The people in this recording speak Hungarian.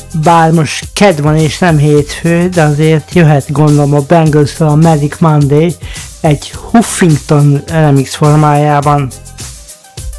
bár most kedd van és nem hétfő, de azért jöhet gondolom a Bangles-től a Magic Monday egy Huffington remix formájában.